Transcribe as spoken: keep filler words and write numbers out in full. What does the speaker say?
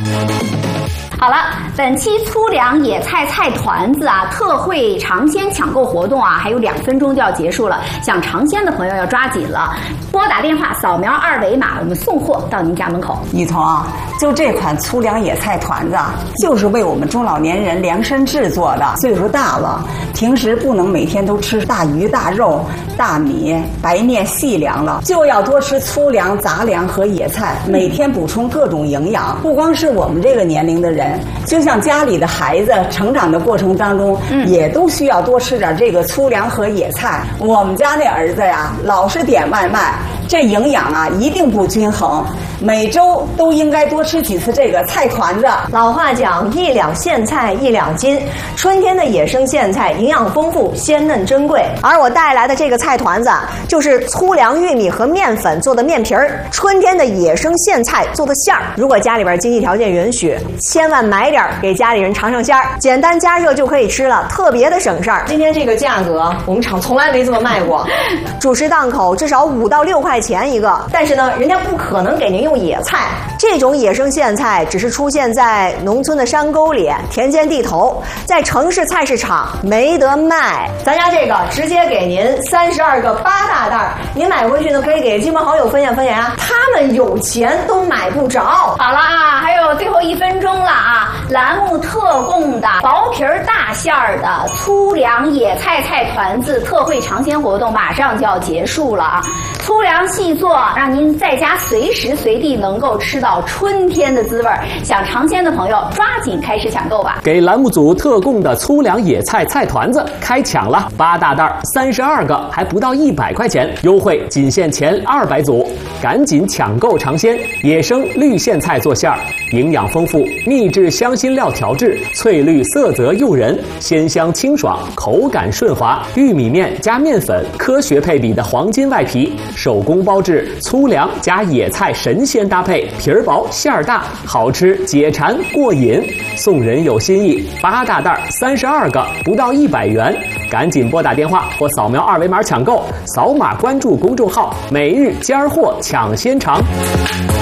好了，本期粗粮野菜菜团子啊特惠尝鲜抢购活动啊，还有两分钟就要结束了，想尝鲜的朋友要抓紧了，拨打电话扫描二维码，我们送货到您家门口。 雨桐啊，就这款粗粮野菜团子啊，就是为我们中老年人量身制作的。岁数大了，平时不能每天都吃大鱼大肉、大米、白面细粮了，就要多吃粗粮、杂粮和野菜，每天补充各种营养。不光是我们这个年龄的人，就像家里的孩子成长的过程当中，嗯、也都需要多吃点这个粗粮和野菜。我们家那儿子呀，老是点外卖，这营养啊一定不均衡，每周都应该多吃几次这个菜团子。 老话讲，一两苋菜一两斤，春天的野生苋菜营养丰富，鲜嫩珍贵。而我带来的这个菜团子，就是粗粮、玉米和面粉做的面皮儿，春天的野生苋菜做的馅儿。如果家里边经济条件允许，千万买点给家里人尝尝鲜儿，简单加热就可以吃了，特别的省事儿。今天这个价格，我们厂从来没这么卖过，主食档口至少五到六块钱一个。但是呢，人家不可能给您用野菜，这种野生苋菜只是出现在农村的山沟里、田间地头，在城市菜市场没得卖。咱家这个直接给您三十二个八大袋，您买回去呢可以给亲朋好友分享分享啊，他们有钱都买不着。 好了啊，还有最后一分钟了啊！栏目特供的薄皮儿大馅儿的粗粮野菜菜团子特惠尝鲜活动马上就要结束了啊！粗粮细做，让您在家随时随地能够吃到春天的滋味。想尝鲜的朋友，抓紧开始抢购吧！ 给栏目组特供的粗粮野菜菜团子开抢了，八大袋三十二个，还不到一百块钱，优惠仅限前二百组，赶紧抢购尝鲜！野生绿苋菜做馅儿，营养丰富，秘制香辛料调制，翠绿色泽诱人，鲜香清爽，口感顺滑。玉米面加面粉，科学配比的黄金外皮，手工包制，粗粮加野菜神仙搭配，皮儿薄馅儿大，好吃解馋过瘾。送人有新意，八大袋三十二个，不到一百元，赶紧拨打电话或扫描二维码抢购，扫码关注公众号“每日尖儿货抢鲜尝”。